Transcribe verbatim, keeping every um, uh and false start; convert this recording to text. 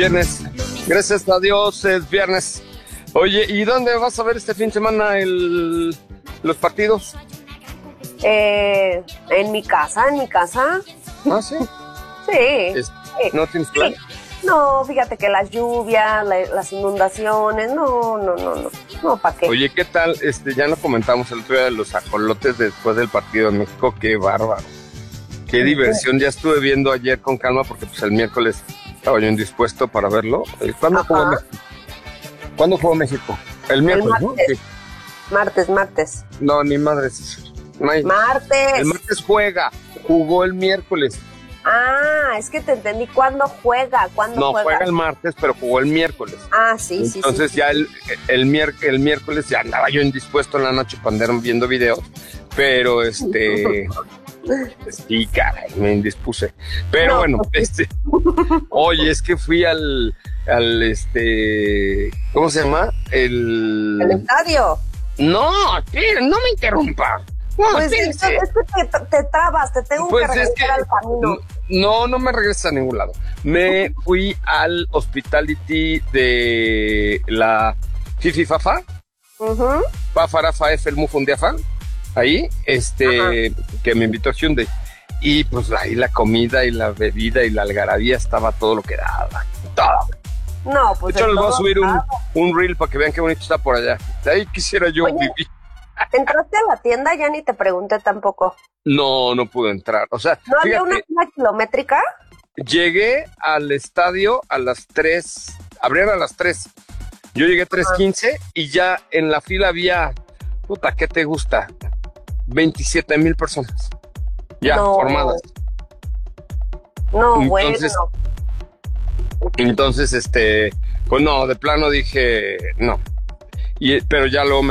Viernes. Gracias a Dios es viernes. Oye, ¿y dónde vas a ver este fin de semana el, los partidos? Eh, en mi casa, en mi casa. Ah, sí. Sí. Es, sí. ¿No tienes plan? Sí. No, fíjate que las lluvias, la, las inundaciones, no, no, no, no, no, ¿para qué? Oye, ¿qué tal? Este, ya no comentamos el otro día de los ajolotes después del partido de México. Qué bárbaro. Qué diversión. Ya estuve viendo ayer con calma porque pues el miércoles estaba yo indispuesto para verlo. ¿Cuándo jugó México? ¿Cuándo jugó México? El miércoles, el martes, ¿no? Martes, martes. No, ni madres. No hay... Martes. El martes juega. Jugó el miércoles. Ah, es que te entendí. ¿Cuándo juega? ¿Cuándo no, juega? No, juega el martes, pero jugó el miércoles. Ah, sí, sí, Entonces sí, ya sí. el, el, mier el miércoles ya andaba yo indispuesto en la noche cuando eran viendo videos, pero este... sí, caray, me indispuse. Pero no, bueno, este... oye, es que fui al... al este... ¿cómo se llama? El... ¿El estadio? No, espera, no me interrumpa. No, pues es, es que te, te trabas, te tengo pues que regresar es que, al camino. No, no me regresas a ningún lado. Me fui al hospitality de la Fifi Fafa. Uh-huh. Fafa Rafa F el Mufundiafa. Ahí, este, ajá, que me invitó a Hyundai. Y pues ahí la comida y la bebida y la algarabía estaba todo lo que daba. Todo. No, pues. De hecho, les voy a subir un, un reel para que vean qué bonito está por allá. De ahí quisiera yo Oye, vivir. ¿entraste a la tienda? Ya ni te pregunté tampoco. No, no pude entrar. O sea, ¿no fíjate, había una fila kilométrica? Llegué al estadio a las tres, abrían a las tres. Yo llegué a tres quince y ya en la fila había, puta, ¿qué te gusta? veintisiete mil personas. Ya, no. formadas. No, entonces, bueno. Entonces, este, pues no, de plano dije, no. Y, pero ya luego me